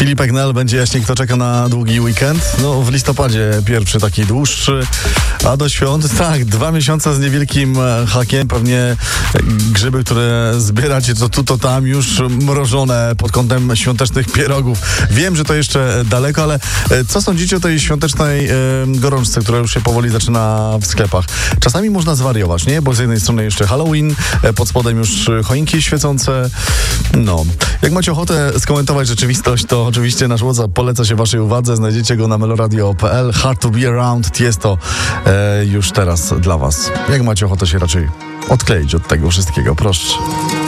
Filipek Nel będzie jaśnie, kto czeka na długi weekend. No, w listopadzie pierwszy taki dłuższy, a do świąt, tak, 2 miesiące z niewielkim hakiem. Pewnie grzyby, które zbieracie to tu, to tam, już mrożone pod kątem świątecznych pierogów. Wiem, że to jeszcze daleko, ale co sądzicie o tej świątecznej gorączce, która już się powoli zaczyna w sklepach? Czasami można zwariować, nie? Bo z jednej strony jeszcze Halloween, pod spodem już choinki świecące. No, jak macie ochotę skomentować rzeczywistość, to oczywiście nasz WhatsApp poleca się waszej uwadze. Znajdziecie go na meloradio.pl. Hard to be around Tiesto już teraz dla was. Jak macie ochotę się raczej odkleić od tego wszystkiego, proszę.